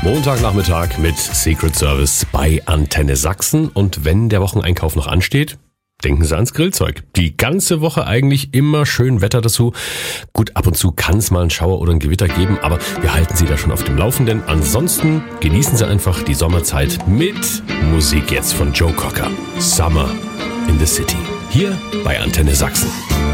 Montagnachmittag mit Secret Service bei Antenne Sachsen. Und wenn der Wocheneinkauf noch ansteht, denken Sie ans Grillzeug. Die ganze Woche eigentlich immer schön Wetter dazu. Gut, ab und zu kann es mal einen Schauer oder ein Gewitter geben, aber wir halten Sie da schon auf dem Laufenden. Ansonsten genießen Sie einfach die Sommerzeit mit Musik jetzt von Joe Cocker. Summer in the City. Hier bei Antenne Sachsen.